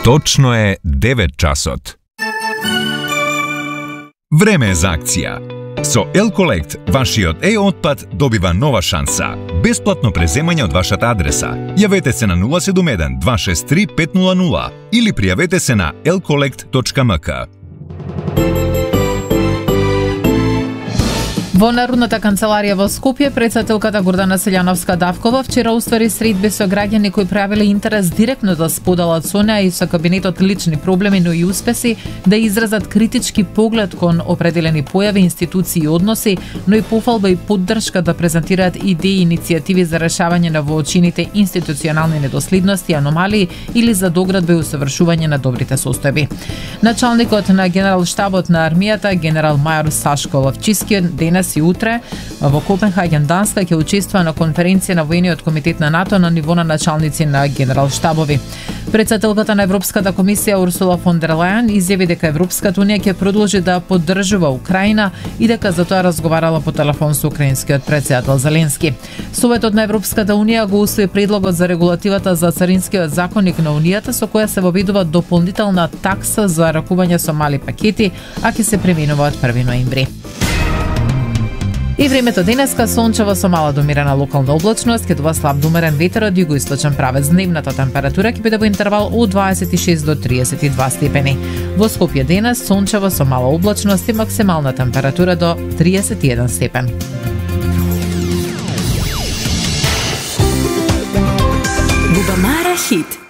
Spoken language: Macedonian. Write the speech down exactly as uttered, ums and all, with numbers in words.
Точно е девет часот. Време е за акција. Со Elcollect, вашиот е-отпад добива нова шанса. Бесплатно преземање од вашата адреса. Јавете се на нула седум еден два шест три пет нула нула или пријавете се на elcollect точка ем ка. Во Народната канцеларија во Скопје, претседателката Гордана Селјановска-Давкова вчера уствари средби со граѓани кои правиле интерес директно да споделат со неа и со кабинетот лични проблеми, но и успеси да изразат критички поглед кон определени појави, институции и односи, но и пофалба и поддршка да презентираат идеи и иницијативи за решавање на воочините институционални недоследности, аномалии или за доградба и усовршување на добрите состојби. Началникот на Генерал-штабот на армијата, генерал мајор Сашко Лавчиски, денес и утре во Копенхаген, Данска, ќе учествува на конференција на воениот комитет на НАТО на ниво на началници на генерал-штабови. Претседателката на Европската комисија Урсула фон дер Лајен изјави дека Европската унија ќе продолжи да поддржува Украина и дека за тоа разговарала по телефон со украинскиот претседател Зеленски. Советот на Европската унија го усвои предлогот за регулативата за царинскиот законник на унијата, со која се воведува дополнителна такса за ракување со мали пакети, а ќе се применува од први ноември. И времето денеска сончево со мала до умерена локална облачност, ќе дува слаб до умерен ветер од југоисточен правец. Дневната температура ќе биде во интервал од дваесет и шест до триесет и два степени. Во Скопје денес сончево со мала облачност и максимална температура до триесет и еден степен. Бубамара хит.